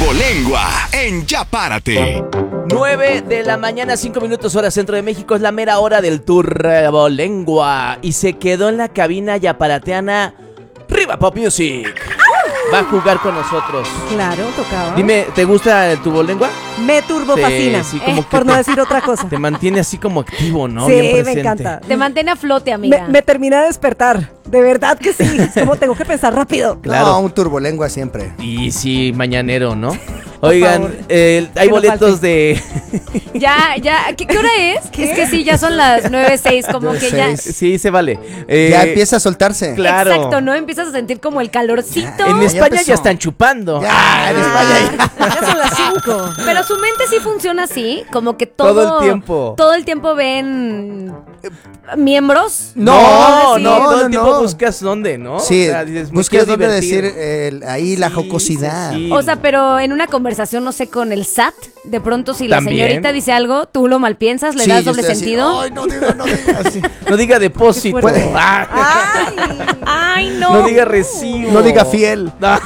Turbolengua en Ya Párate. 9 de la mañana, 5 minutos hora centro de México. Es la mera hora del Turbolengua. Y se quedó en la cabina yaparateana Riva Pop Music. Va a jugar con nosotros. Claro, tocaba. Dime, ¿te gusta el Turbolengua? Me turbofascina, Sí, como que por no decir otra cosa. Te mantiene así como activo, ¿no? Sí, Bien me presente. encanta. Te mantiene a flote, amiga. Me termina de despertar. De verdad que sí. Es como tengo que pensar rápido. Claro. No, un turbolengua siempre. Y sí, mañanero, ¿no? Oigan, favor. hay Que no boletos falte. de... Ya, ¿qué hora es? Es que sí, ya son las 9:06, como que ya. 9:06. Sí, se vale. Ya empieza a soltarse. Claro. Exacto, ¿no? Empiezas a sentir como el calorcito. En Ya España empezó. ya están chupando. Ya, en España ya. Ya son las 5. Pero su mente sí funciona así, como que Todo el tiempo. Todo el tiempo ven miembros. No, Sí. todo el no, tiempo no. buscas dónde, ¿no? Sí, O sea, dices, me busques quiero dónde divertir. decir ahí la Sí, jocosidad. sí, sí. O sea, pero en una conversación, no sé, con el SAT, de pronto si la También. señorita dice algo, tú lo malpiensas, le Sí, das yo doble estoy así, sentido. Ay, no diga, no diga. Así. No diga depósito. Puede. Ah, Ay, no. no diga recibo. No diga fiel. No.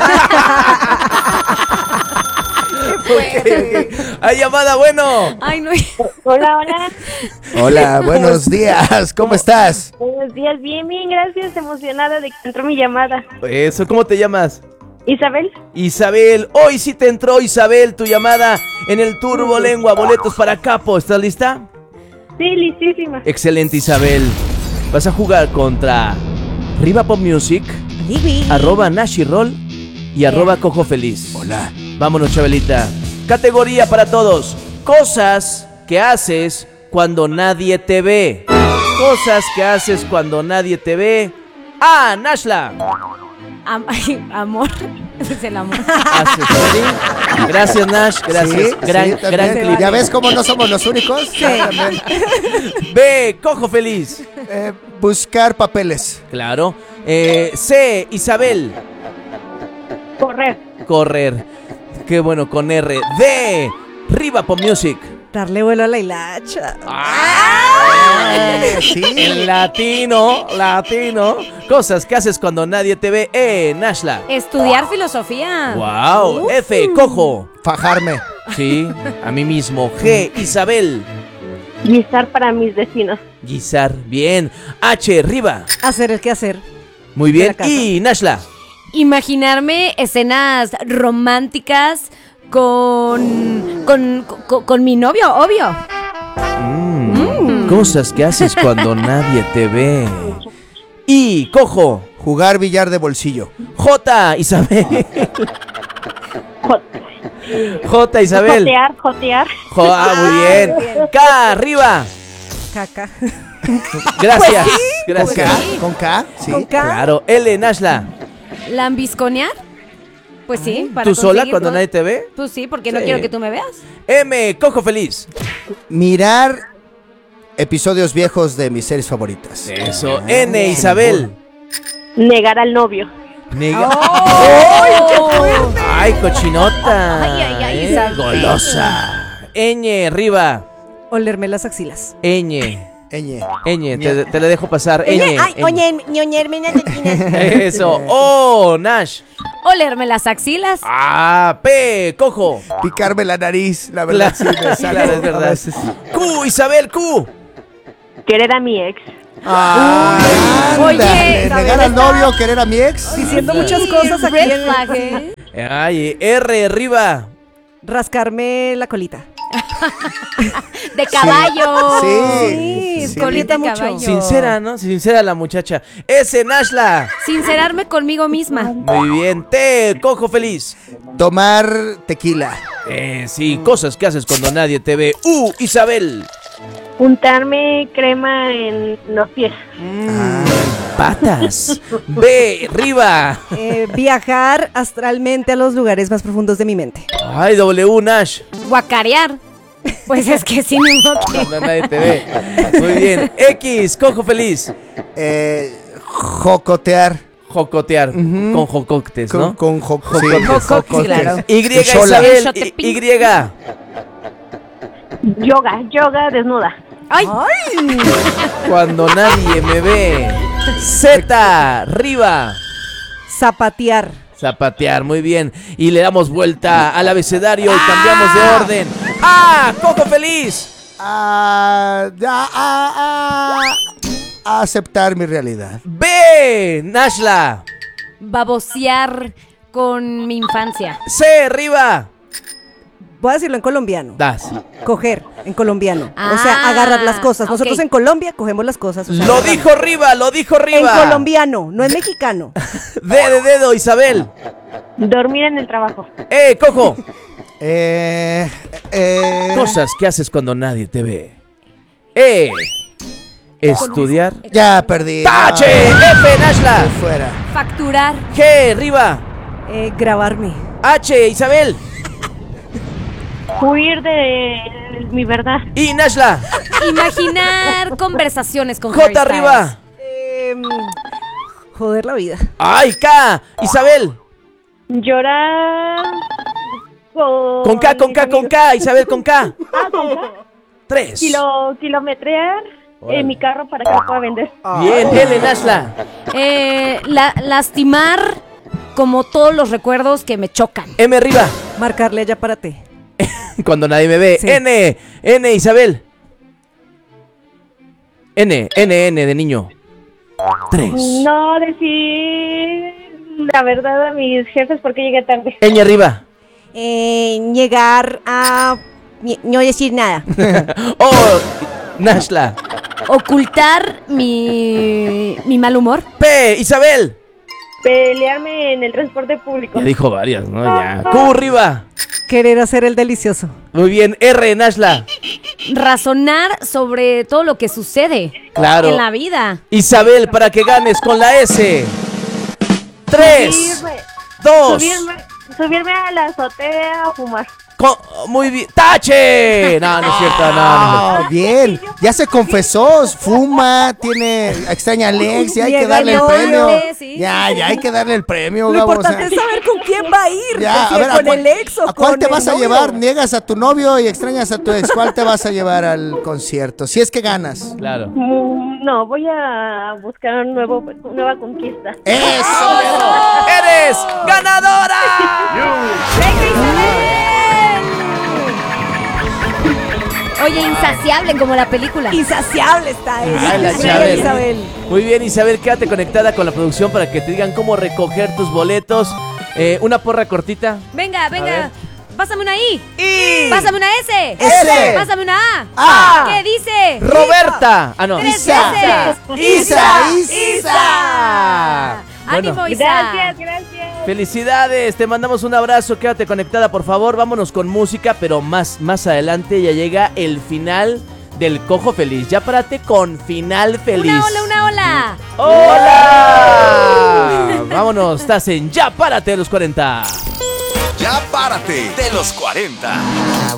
Ok. Hay llamada, bueno. Ay, no. Hola, hola. Hola, buenos días. ¿Cómo estás? Buenos días, bien, gracias. Emocionada de que entró mi llamada. Eso, ¿cómo te llamas? Isabel, Isabel, hoy sí te entró, Isabel, tu llamada en el Turbolengua, boletos para Capo. ¿Estás lista? sí, listísima. Excelente, Isabel. Vas a jugar contra Riva Pop Music, @Nashirol y @Cojo Feliz. Hola. Vámonos, Chabelita. Categoría para todos. Cosas que haces cuando nadie te ve. Cosas que haces cuando nadie te ve. Ah, Nashla. Ay, amor. Es el amor. Haces, ¿sí? Gracias, Nash. Gracias. Sí, gran sí, también. gran clip. ¿Ya ves cómo no somos los únicos? Sí. También. B, Cojo Feliz. Buscar papeles. Claro. C, Isabel. Correr. Correr. Qué bueno con R. D, Riva Pop Music. Darle vuelo a la hilacha. Sí. El latino. Cosas que haces cuando nadie te ve. Nashla. Estudiar filosofía. Wow. F, Cojo. Fajarme. Sí, a mí mismo. G, Isabel. Guisar para mis vecinos. Guisar. Bien. H, Riva. Hacer el que hacer. Muy De bien. la casa. Y Nashla. Imaginarme escenas románticas con mi novio, obvio. Cosas que haces cuando nadie te ve. Y Cojo. Jugar billar de bolsillo. J, Isabel. J, Isabel. Jotear. Muy bien. K, arriba. Caca. Gracias. ¿Con Gracias. K? ¿Con K? Sí. Con K. Claro. L, Nashla. ¿Lambisconear? Pues sí. Para ¿Tú sola conseguir cuando todo. nadie te ve? Pues sí, porque no Sí. quiero que tú me veas. M, Cojo Feliz. Mirar episodios viejos de mis series favoritas. Eso. N, Isabel. Negar al novio. Nega. ¡Oh! ¡Ay, cochinota! Ay, Isabel. Golosa. Ñ, arriba. Olerme las axilas. Ñ. Ñ. Te la dejo pasar. Ñ. Ay, oye, ñoñerme las axilas. Eso. O, Nash. Olerme las axilas. Ah, P, Cojo. Picarme la nariz, la verdad. Sí, me sale. Claro, es verdad. A veces. Q, Isabel, Q. Querer a mi ex. Oye, negar al novio, querer a mi ex. Diciendo muchas cosas aquí. Red flag, ¿eh? Ay, R, arriba. Rascarme la colita. De caballo. Sí. Sí, Colita mucho. caballo. Sincera, ¿no? Sincera la muchacha. S, Nashla. Sincerarme conmigo misma. Muy bien. T, Cojo Feliz. Tomar tequila. Sí, cosas que haces cuando nadie te ve. U, Isabel. Untarme crema en los pies. Patas. B, Riva. Viajar astralmente a los lugares más profundos de mi mente. Ay, W, Nash. Guacarear. Pues es que sí, ni modo que- Cuando nadie te ve. Muy bien. X, Cojo Feliz. Jocotear. Jocotear. Con jococtes, ¿no? Con Jocotes. jocotes. claro. Y, Chola. Isabel. Shotepín. Y. Yoga desnuda. Ay, Cuando nadie me ve. Z, Riva. Zapatear. Zapatear, muy bien. Y le damos vuelta al abecedario y cambiamos de orden. ¡Ah! ¡Coco feliz! Aceptar mi realidad. B. Nashla. Babosear con mi infancia. C. Riva. Voy a decirlo en colombiano. Das. Coger en colombiano. O Ah, sea, agarrar las cosas. Nosotros ok. en Colombia cogemos las cosas. o sea, Lo agarramos. dijo Riva, lo dijo En Riva. colombiano, no en mexicano. D de dedo, Isabel. Dormir en el trabajo. Coco. Cosas. Cosas que haces cuando nadie te ve. Estudiar. Ya perdí. ¡Tache! No, F, Nashla. fuera. Facturar. G, Riva. Grabarme. H, Isabel. Huir de mi verdad. Y Nashla. Imaginar conversaciones con Harry J, Styles. Riva. Joder la vida. Ay, K, Isabel. Llorar. Con K, con K, con K, Isabel, con K. Con K. 3. Kilometrear mi carro para que lo pueda vender. Bien, L, Nashla. Lastimar como todos los recuerdos que me chocan. M, Riva. Marcarle allá para ti. Cuando nadie me ve. Sí. N, Isabel. N de niño. 3. No decir la verdad a mis jefes porque llegué tarde. Ñ, Riva. Llegar a no decir nada. O, Nashla. Ocultar mi mal humor. P, Isabel. Pelearme en el transporte público. Ya dijo varias, ¿no? Ya. Q, Riva. Querer hacer el delicioso. Muy bien. R, Nashla. Razonar sobre todo lo que sucede Claro. en la vida. Isabel, para que ganes con la S. 3, 2. Subirme a la azotea a fumar. Muy bien. ¡Tache! No, no es cierto, no. Ah, bien. Ya se confesó. Fuma, extraña a Alex. Ya hay que Llega darle el el premio. novio, sí, Ya hay que darle el premio, Lo Gabo, o importante sea. es saber con quién va a ir. Ya, si a ver, con el ex o ¿a cuál con te el vas a novio. llevar? Niegas a tu novio y extrañas a tu ex. ¿Cuál te vas a llevar al concierto? Si es que ganas. Claro. No, voy a buscar nueva conquista. ¡Eso! ¡Eres ganadora! ¡Venga, Isabel! Oye, insaciable como la película. Insaciable está ella. Ay, la Muy Isabel. bien, Isabel. Muy bien, Isabel, quédate conectada con la producción para que te digan cómo recoger tus boletos. Una porra cortita. Venga, A ver. venga. Pásame una I. Y Pásame una S. S. Pásame una A. A. ¿Qué dice? Roberta. Ah, no. Tres Isa. veces. Isa. Ánimo, Bueno, Isa. Gracias. felicidades, te mandamos un abrazo, quédate conectada por favor, vámonos con música, pero más adelante ya llega el final del Cojo Feliz. Ya párate con final feliz. Una ola. ¡Hola! Vámonos, estás en Ya Párate de los 40. Ya párate de los 40.